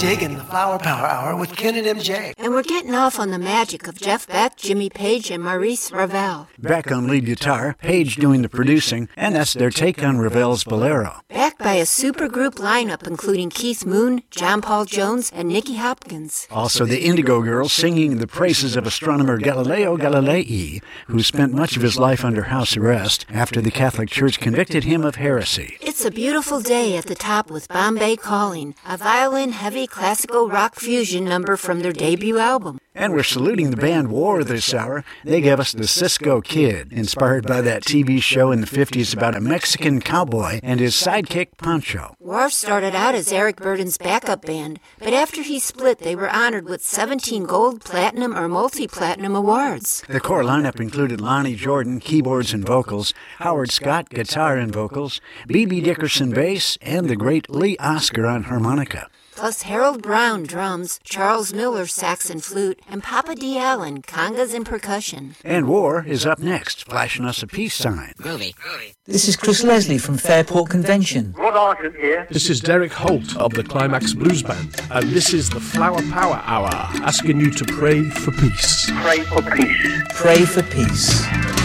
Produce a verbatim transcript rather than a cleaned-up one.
digging the Flower Power Hour with Ken and M J. And we're getting off on the magic of Jeff Beck, Jimmy Page, and Maurice Ravel. Beck on lead guitar, Page doing the producing, and that's their take on Ravel's Bolero. Backed by a supergroup lineup including Keith Moon, John Paul Jones, and Nicky Hopkins. Also the Indigo Girls singing the praises of astronomer Galileo Galilei, who spent much of his life under house arrest after the Catholic Church convicted him of heresy. It's a beautiful day at the top with Bombay Calling, a violin-heavy classical rock fusion number from their debut album. And we're saluting the band War this hour. They gave us the Cisco Kid, inspired by that T V show in the fifties about a Mexican cowboy and his sidekick Pancho. War started out as Eric Burdon's backup band, but after he split, they were honored with seventeen gold, platinum, or multi-platinum awards. The core lineup included Lonnie Jordan, keyboards and vocals, Howard Scott, guitar and vocals, B B Dickerson, bass, and the great Lee Oscar on harmonica. Plus Harold Brown, drums, Charles Miller, sax and flute, and Papa D. Allen, congas and percussion. And War is up next, flashing us a peace sign. Groovy. This is Chris Leslie from Fairport Convention. Rod Argent here. This is Derek Holt of the Climax Blues Band, and this is the Flower Power Hour, asking you to pray for peace. Pray for peace. Pray for peace.